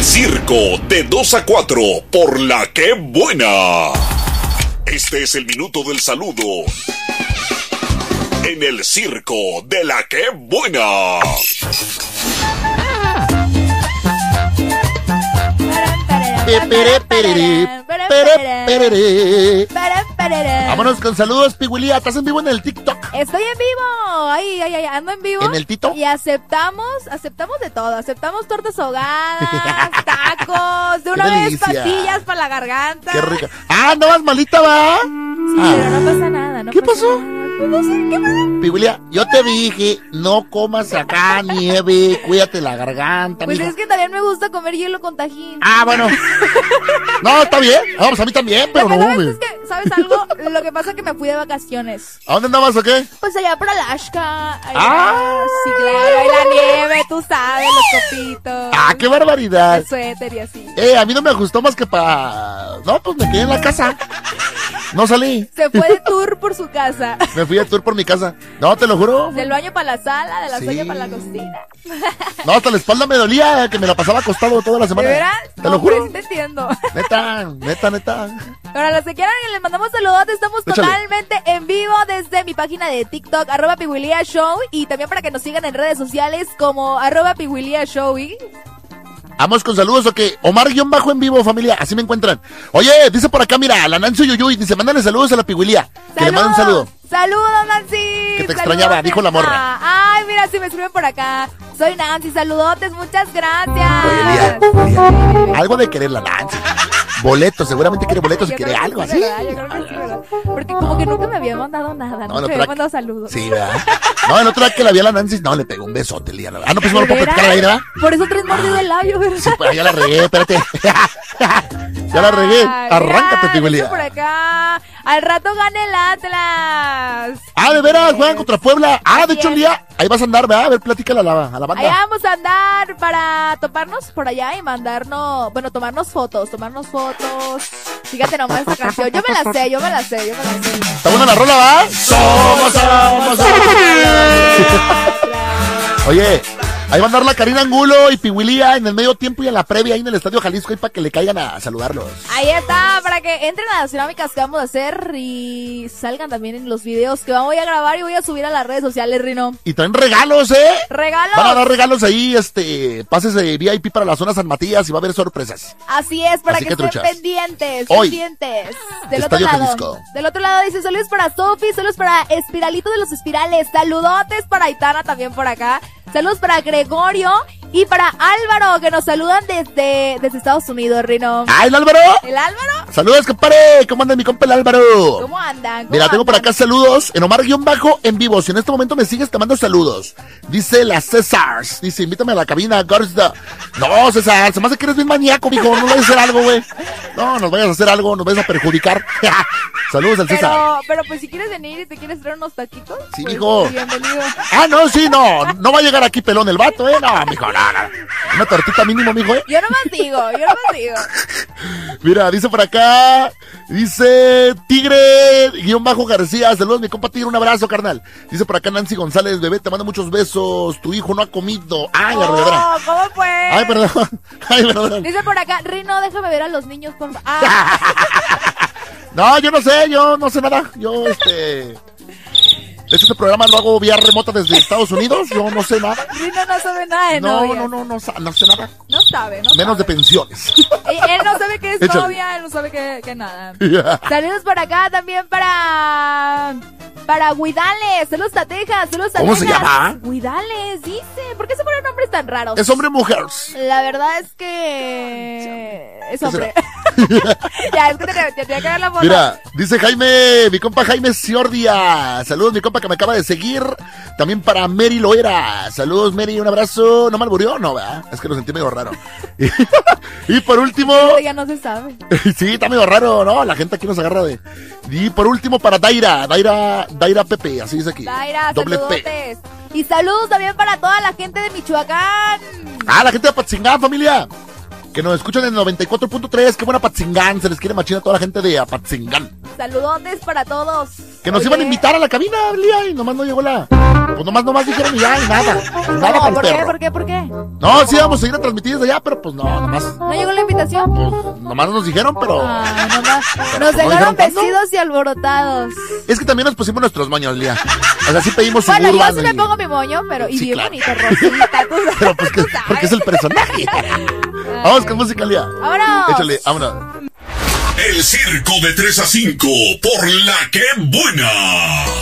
circo de 2 a 4 por La Que Buena. Este es el minuto del saludo en el circo de La Que Buena. Vámonos con saludos, Pihuilía. ¿Estás en vivo en el TikTok? Estoy en vivo. Ay, ando en vivo. ¿En el Tito? Y aceptamos de todo. Aceptamos tortas ahogadas, tacos, de una vez pastillas para la garganta. Qué rica. Ah, ¿no vas malita, va? Sí, pero no pasa nada. ¿Qué pasó? Pues no sé, ¿qué pasó? Pihuilía, yo te dije, no comas acá nieve, cuídate la garganta. Pues mija. es que también me gusta comer hielo con tajín. Ah, bueno. No, está bien. Vamos, a mí también, pero Lo que no, pasa güey. es que, ¿sabes algo? Lo que pasa es que me fui de vacaciones. ¿A dónde andabas o qué? Pues allá por Alaska. Allá, Ah. sí, claro. Ahí la nieve, tú sabes, los copitos. Ah, qué barbaridad. El suéter y así. A mí no me ajustó más que para... No, pues me quedé en la casa. No salí. Se fue de tour por su casa. Me fui de tour por mi casa. No, te lo juro. Del baño para la sala, de la Sí. sala para la cocina. No, hasta la espalda me dolía, que me la pasaba acostado toda la ¿De semana. veras? Te No, lo juro. pues, te entiendo. Neta. Para los que quieran, les mandamos saludos. Estamos Échale. totalmente en vivo desde mi página de TikTok, @Pihuilía Show. Y también para que nos sigan en redes sociales como @Pihuilía Show. Vamos con saludos, ok. Omar-bajo en vivo, familia. Así me encuentran. Oye, dice por acá, mira, la Nancy Yuyuy. Dice, mándale saludos a la Pihuilía. Que le mande un saludo. Saludos, Nancy. Que te extrañaba, dijo la morra. Ay, mira, si me escriben por acá. Soy Nancy, saludotes, muchas gracias. Pihuilía. Algo de querer la Nancy. Boletos, seguramente quiere boletos y Yo quiere creo que algo sí, así. ¿verdad? Yo creo que sí, ¿verdad? Porque como que nunca me había mandado nada, No, nunca no, me había mandado saludos. Sí, ¿verdad? No, el otro día que la vi a la Nancy, no, le pegó un besote el día. Ah, no, pues no lo puedo platicar al aire, ¿verdad? Por eso traes mordido el labio, ¿verdad? Sí, pues ya la regué, espérate. Ya la regué. Arráncate, Pihuilía. Por acá. Al rato gane el Atlas. Ah, de veras, juegan contra Puebla. Ah, de Así hecho, el es. día, ahí vas a andar, ¿verdad? A ver, platícala a la Allá banda. vamos a andar para toparnos por allá y mandarnos, bueno, tomarnos fotos. Fíjate nomás esta canción. Yo me la sé. ¿Está buena la rola, va? Somos. Oye, ahí va a andar la Karina Angulo y Pihuilía en el medio tiempo y en la previa ahí en el Estadio Jalisco ahí para que le caigan a saludarlos. Ahí está, para que entren a las dinámicas que vamos a hacer y salgan también en los videos que voy a grabar y voy a subir a las redes sociales, Rino. Y traen regalos, ¿eh? ¡Regalos! Van a dar regalos ahí, pases de VIP para la zona San Matías y va a haber sorpresas. Así es, para Así que que estén truchas. pendientes. Hoy, Del otro Estadio lado. Jalisco. Del otro lado dice, saludos para Sofi, saludos para Espiralito de los Espirales, saludotes para Aitana también por acá, saludos para Gregorio y para Álvaro, que nos saludan desde Estados Unidos, Rino. ¡Ah, el Álvaro! ¿El Álvaro? ¡Saludos, compadre! ¿Cómo anda mi compa el Álvaro? ¿Cómo andan? Mira, tengo por acá saludos en Omar-bajo en vivo. Si en este momento me sigues, te mando saludos. Dice la Césars. Dice, invítame a la cabina, Garza. No, César, se me hace que eres bien maníaco, mijo. No vayas a hacer algo, güey. No, nos vayas a hacer algo, nos vayas a perjudicar. Saludos al César. Pero pues si quieres venir y te quieres traer unos taquitos, Sí, pues, mijo. bienvenido. Ah, no, sí, no. No va a llegar aquí pelón el vato, ¿eh? No, mijo, no. Una tortita mínimo, mijo, ¿eh? Yo nomás digo. Mira, dice por acá, dice Tigre-García, saludos mi compa Tigre, un abrazo, carnal. Dice por acá Nancy González, bebé, te mando muchos besos, tu hijo no ha comido. Ay, la regadera. ¿Cómo fue? Ay, perdón. Dice por acá, Rino, déjame ver a los niños, por favor. No, yo no sé nada, de hecho, este programa lo hago vía remota desde Estados Unidos, yo no sé nada. Rino no sabe nada de novia. No sé nada. No sabe. Menos de pensiones. Él no sabe qué es Échale. novia, él no sabe qué nada. Saludos por acá también para Guidales, saludos a Texas, ¿Cómo se llama? Guidales, dice. ¿Por qué se ponen nombres tan raros? ¿Es hombre o mujer? La verdad es que es hombre. Ya, es que te tenía que dar la foto. Mira, dice Jaime, mi compa Jaime Ciordia. Saludos, mi compa que me acaba de seguir. También para Mary Loera. Saludos, Mary, un abrazo. ¿No me alburió? No, ¿verdad? Es que lo sentí medio raro. Y por último... Pero ya no se sabe. Sí, está medio raro, ¿no? La gente aquí nos agarra de... Y por último para Daira Pepe, así dice aquí. Daira, Doble P. saludotes. Y saludos también para toda la gente de Michoacán. Ah, la gente de Apatzingán, familia. Que nos escuchan en el 94.3. Qué buena Apatzingán. Se les quiere machina a toda la gente de Apatzingán. Saludotes para todos. Que nos iban a invitar a la cabina, Lía, y nomás no llegó la... Pues nomás dijeron y ya, y nada. Nada para el perro. ¿Por qué? No, sí íbamos a ir a transmitir desde allá, pero pues no, nomás... ¿No llegó la invitación? Pues nomás nos dijeron, pero... Ay, nomás. Nos dejaron vestidos y alborotados. Es que también nos pusimos nuestros moños, Lía. O sea, sí pedimos Bueno, yo Suburban sí me pongo mi moño, pero... Y Sí, bien claro. bonito, Rosita, tú sabes. Pero pues que, porque es el personaje. Vamos con música, Lía. ¡Vámonos! Échale, vámonos. El circo de 3 a 5 por la que buena.